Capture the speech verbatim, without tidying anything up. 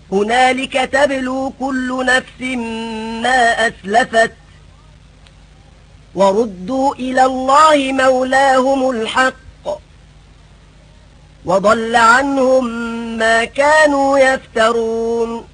هنالك تبلو كل نفس ما أسلفت وردوا إلى الله مولاهم الحق وضل عنهم ما كانوا يفترون